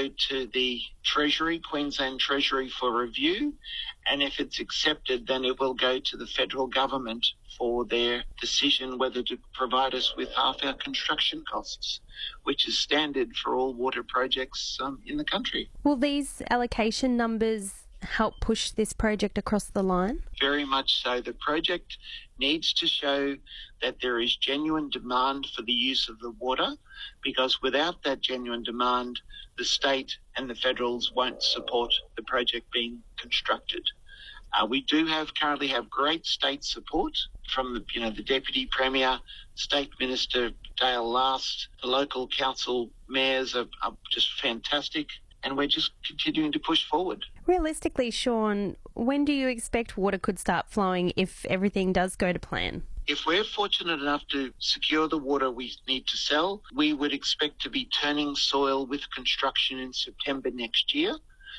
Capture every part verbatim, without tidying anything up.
go to the Treasury, Queensland Treasury, for review, and if it's accepted, then it will go to the federal government for their decision whether to provide us with half our construction costs, which is standard for all water projects um, in the country. Will these allocation numbers help push this project across the line? Very much so. The project needs to show that there is genuine demand for the use of the water, because without that genuine demand, the state and the federals won't support the project being constructed. Uh, we do have currently have great state support from the, you know, the Deputy Premier, State Minister Dale Last, the local council mayors are, are just fantastic, and we're just continuing to push forward. Realistically, Sean, when do you expect water could start flowing if everything does go to plan? If we're fortunate enough to secure the water we need to sell, we would expect to be turning soil with construction in September next year,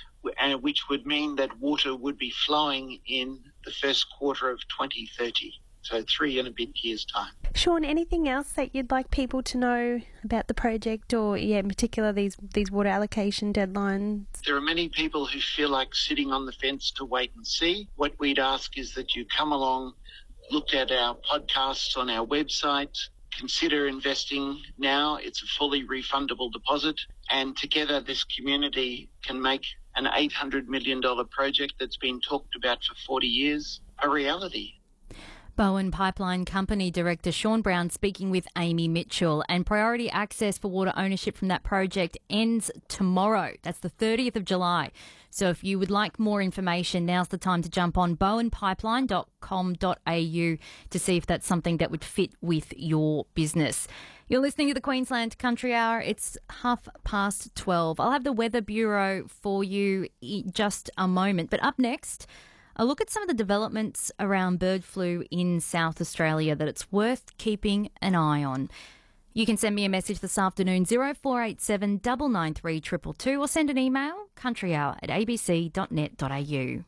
and which would mean that water would be flowing in the first quarter of twenty thirty. So three and a bit years' time. Sean, anything else that you'd like people to know about the project, or, yeah, in particular these these water allocation deadlines? There are many people who feel like sitting on the fence to wait and see. What we'd ask is that you come along, look at our podcasts on our website, consider investing now. It's a fully refundable deposit, and together this community can make an eight hundred million dollars project that's been talked about for forty years a reality. Bowen Pipeline Company Director Sean Brown speaking with Amy Mitchell. And priority access for water ownership from that project ends tomorrow. That's the thirtieth of July. So if you would like more information, now's the time to jump on bowen pipeline dot com dot a u to see if that's something that would fit with your business. You're listening to the Queensland Country Hour. It's half past twelve. I'll have the Weather Bureau for you in just a moment. But up next, a look at some of the developments around bird flu in South Australia that it's worth keeping an eye on. You can send me a message this afternoon, zero four eight seven nine nine three two two two, or send an email, countryhour at a b c dot net dot a u.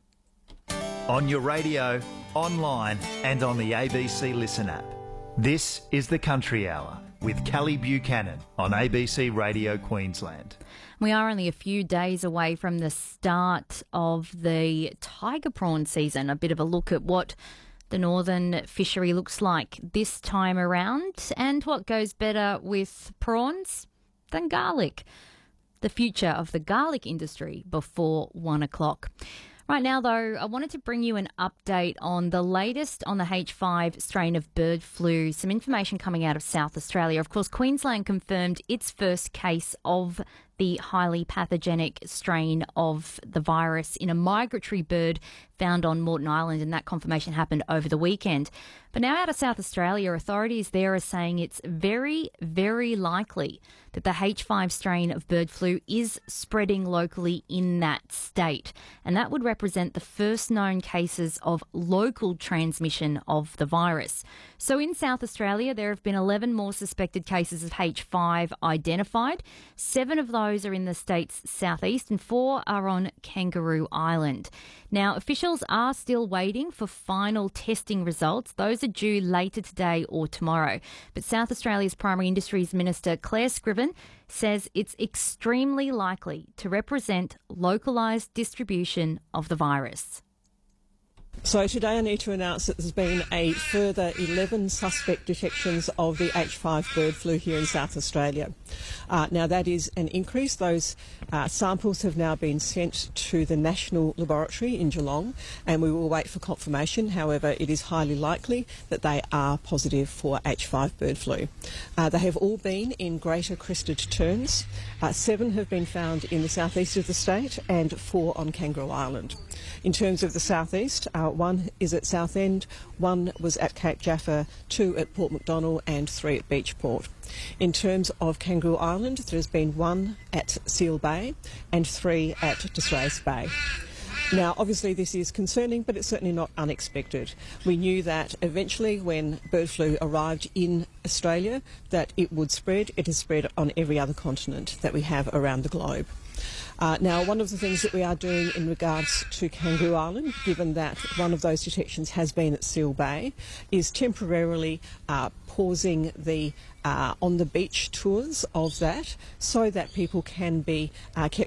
On your radio, online and on the A B C Listen app. This is the Country Hour with Kelly Buchanan on A B C Radio Queensland. We are only a few days away from the start of the tiger prawn season. A bit of a look at what the northern fishery looks like this time around, and what goes better with prawns than garlic. The future of the garlic industry before one o'clock. Right now, though, I wanted to bring you an update on the latest on the H five strain of bird flu, some information coming out of South Australia. Of course, Queensland confirmed its first case of the highly pathogenic strain of the virus in a migratory bird found on Moreton Island, and that confirmation happened over the weekend. But now out of South Australia, authorities there are saying it's very, very likely that the H five strain of bird flu is spreading locally in that state. And that would represent the first known cases of local transmission of the virus. So in South Australia, there have been eleven more suspected cases of H five identified. Seven of those are in the state's southeast and four are on Kangaroo Island. Now, officials are still waiting for final testing results. Those are due later today or tomorrow. But South Australia's Primary Industries Minister Claire Scriven says it's extremely likely to represent localised distribution of the virus. So today I need to announce that there's been a further eleven suspect detections of the H five bird flu here in South Australia. Uh, now that is an increase. Those uh, samples have now been sent to the National Laboratory in Geelong, and we will wait for confirmation. However, it is highly likely that they are positive for H five bird flu. Uh, they have all been in greater crested terns. Uh, seven have been found in the southeast of the state and four on Kangaroo Island. In terms of the southeast, uh, one is at Southend, one was at Cape Jaffa, two at Port Macdonnell and three at Beachport. In terms of Kangaroo Island, there's been one at Seal Bay and three at Disrace Bay. Now, obviously this is concerning, but it's certainly not unexpected. We knew that eventually when bird flu arrived in Australia that it would spread. It has spread on every other continent that we have around the globe. Uh, now, one of the things that we are doing in regards to Kangaroo Island, given that one of those detections has been at Seal Bay, is temporarily uh, pausing the uh, on the beach tours of that so that people can be uh, kept